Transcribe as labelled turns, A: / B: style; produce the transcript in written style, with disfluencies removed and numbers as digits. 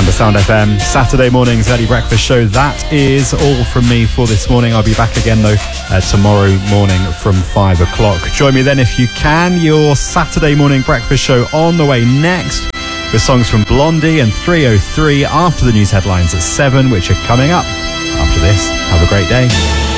A: and the Sound FM Saturday morning's early breakfast show. That is all from me for this morning. I'll be back again though tomorrow morning from 5 o'clock. Join me then if you can. Your Saturday morning breakfast show on the way next, with songs from Blondie and 303 after the news headlines at 7, which are coming up after this. Have a great day.